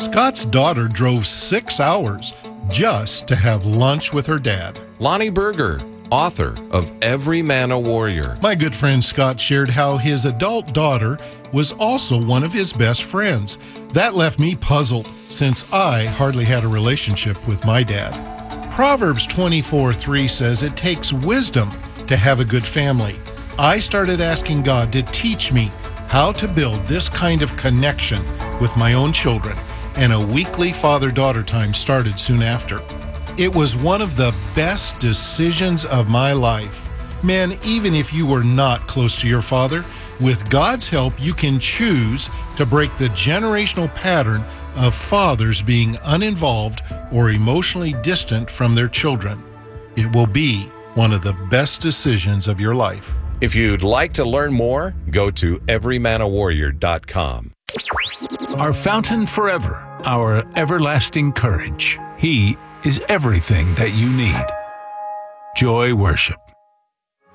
Scott's daughter drove 6 hours just to have lunch with her dad. Lonnie Berger, author of Every Man a Warrior. My good friend Scott shared how his adult daughter was also one of his best friends. That left me puzzled, since I hardly had a relationship with my dad. Proverbs 24:3 says it takes wisdom to have a good family. I started asking God to teach me how to build this kind of connection with my own children, and a weekly father-daughter time started soon after. It was one of the best decisions of my life. Men, even if you were not close to your father, with God's help, you can choose to break the generational pattern of fathers being uninvolved or emotionally distant from their children. It will be one of the best decisions of your life. If you'd like to learn more, go to everymanawarrior.com. Our fountain forever, our everlasting courage. He is everything that you need. Joy Worship.